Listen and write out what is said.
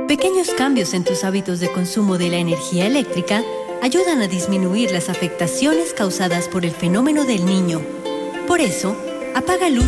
Pequeños cambios en tus hábitos de consumo de la energía eléctrica ayudan a disminuir las afectaciones causadas por el fenómeno del Niño. Por eso, apaga luces